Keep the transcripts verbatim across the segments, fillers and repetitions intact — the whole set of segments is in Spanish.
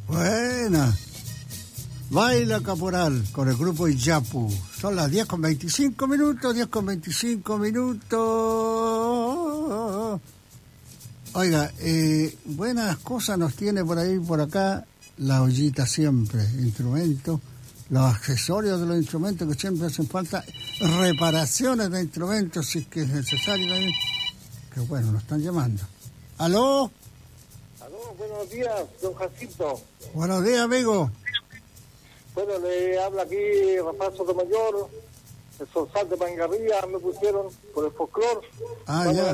Buena. Baila Caporal con el grupo Iyapu. Son las diez con veinticinco minutos, diez con veinticinco minutos. Oiga, eh, buenas cosas nos tiene por ahí, por acá, la ollita siempre, instrumentos, los accesorios de los instrumentos que siempre hacen falta, reparaciones de instrumentos si es que es necesario también. Que bueno, nos están llamando. ¿Aló? Aló, buenos días, don Jacinto. Buenos días, amigo. Bueno, le habla aquí Rafael Sotomayor, el Solsal de Mangarría, me pusieron por el folclor. Ah, ya.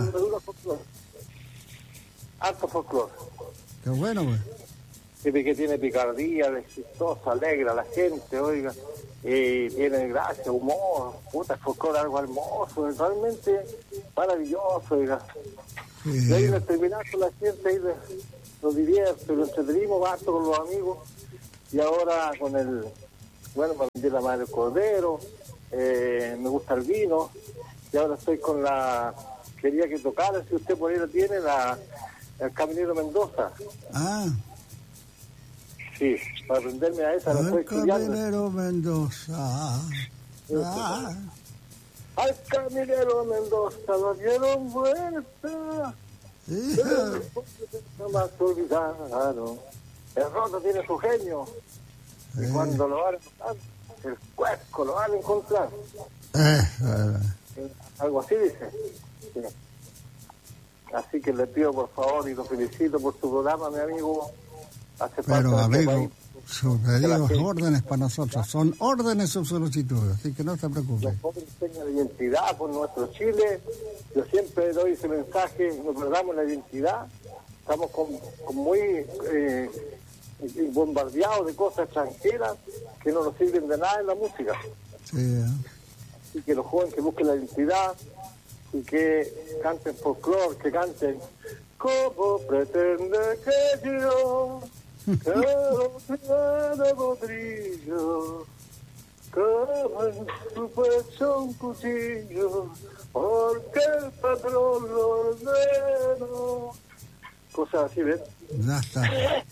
Alto folclor. Qué bueno, güey. Tiene que tiene picardía, chistosa, alegra a la gente, oiga. Y tiene gracia, humor, puta, el folclor algo hermoso, realmente maravilloso, oiga. Sí. Y ahí en el terminazo la gente ahí le, lo divierte, lo entretenimos basto con los amigos. Y ahora con el, bueno, me vendí la madre del cordero, eh, me gusta el vino, y ahora estoy con la, quería que tocara, si usted por ahí lo tiene, la, el Caminero Mendoza. Ah. Sí, para aprenderme a esa, la estoy estudiando. El Caminero Mendoza. Ah. Al Caminero Mendoza lo dieron vuelta, pero jamás olvidaron. El roto tiene su genio. Y eh. cuando lo van a encontrar, el cuesco lo van a encontrar. Eh, eh. Algo así dice. Sí. Así que le pido por favor y lo felicito por su programa, mi amigo. Hace Pero amigo, sus pedidos, órdenes para nosotros. Son órdenes sus solicitudes, así que no se preocupe. Los jóvenes tengan la identidad por nuestro Chile. Yo siempre doy ese mensaje, nos perdamos la identidad. Estamos con, con muy... Eh, bombardeados de cosas extranjeras que no nos sirven de nada en la música. Sí, ¿eh? Así que los jóvenes que busquen la identidad y que canten folclore, que canten ¿cómo pretende que yo que no tiene brillo como en su pecho un cuchillo porque el patrón lo ordenó? Cosas así, ¿ves? Ya está.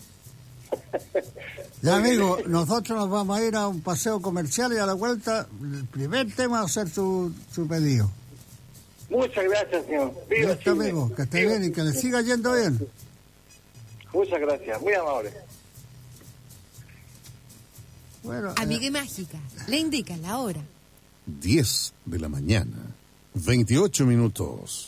Ya, amigo, nosotros nos vamos a ir a un paseo comercial y a la vuelta, el primer tema va a ser su, su pedido. Muchas gracias, señor. Ya está, amigo, que esté bien y que le siga yendo bien. Muchas gracias, muy amable. Bueno, Amiga eh... Mágica, le indica la hora. diez de la mañana, veintiocho minutos.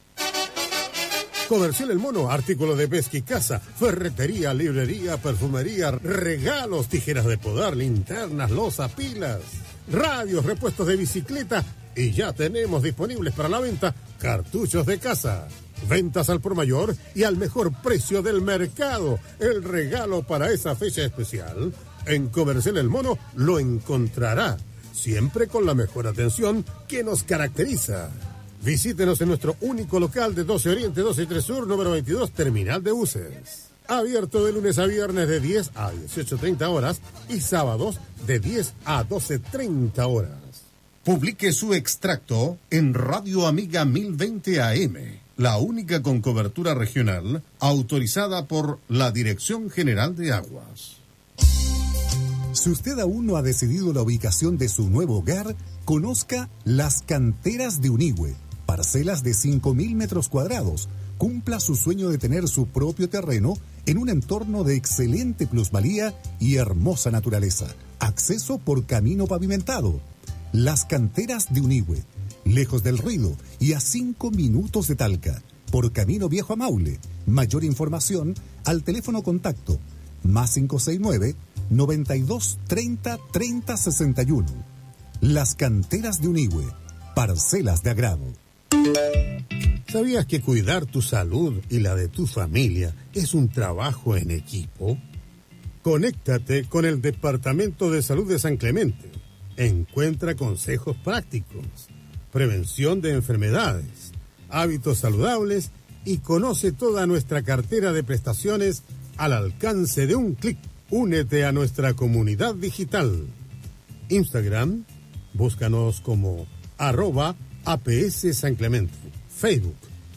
Comercial El Mono, artículo de pesca y caza, ferretería, librería, perfumería, regalos, tijeras de podar, linternas, loza, pilas, radios, repuestos de bicicleta y ya tenemos disponibles para la venta cartuchos de caza. Ventas al por mayor y al mejor precio del mercado. El regalo para esa fecha especial. En Comercial El Mono lo encontrará, siempre con la mejor atención que nos caracteriza. Visítenos en nuestro único local de doce Oriente, doce y tres Sur, número veintidós, Terminal de Buses. Abierto de lunes a viernes de diez a dieciocho treinta horas y sábados de diez a doce treinta horas. Publique su extracto en Radio Amiga mil veinte A M, la única con cobertura regional autorizada por la Dirección General de Aguas. Si usted aún no ha decidido la ubicación de su nuevo hogar, conozca Las Canteras de Unigüe. Parcelas de cinco mil metros cuadrados. Cumpla su sueño de tener su propio terreno en un entorno de excelente plusvalía y hermosa naturaleza. Acceso por camino pavimentado. Las Canteras de Unigüe. Lejos del ruido y a cinco minutos de Talca. Por camino viejo a Maule. Mayor información al teléfono contacto más cinco seis nueve, noventa y dos, treinta, treinta, sesenta y uno. Las Canteras de Unigüe. Parcelas de agrado. ¿Sabías que cuidar tu salud y la de tu familia es un trabajo en equipo? Conéctate con el Departamento de Salud de San Clemente. Encuentra consejos prácticos, prevención de enfermedades, hábitos saludables y conoce toda nuestra cartera de prestaciones al alcance de un clic. Únete a nuestra comunidad digital. Instagram, búscanos como arroba A P S San Clemente. Facebook,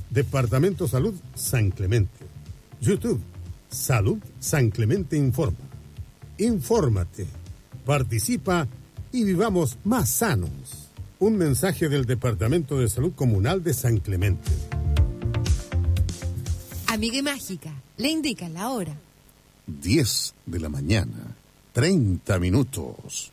Departamento Salud San Clemente. YouTube, Salud San Clemente Informa. Infórmate, participa y vivamos más sanos. Un mensaje del Departamento de Salud Comunal de San Clemente. Amiga y Mágica, le indica la hora. diez de la mañana, treinta minutos.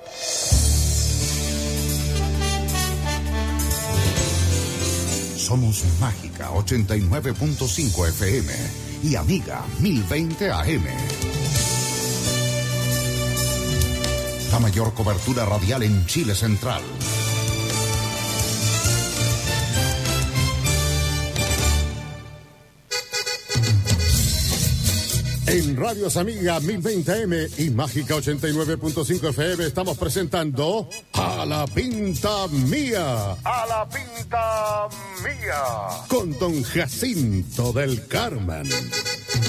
Somos Mágica ochenta y nueve punto cinco F M y Amiga mil veinte A M. La mayor cobertura radial en Chile Central. En Radios Amiga mil veinte A M y Mágica ochenta y nueve punto cinco F M estamos presentando A la Pinta Mía. A la Pinta Mía. Con don Jacinto del Carmen.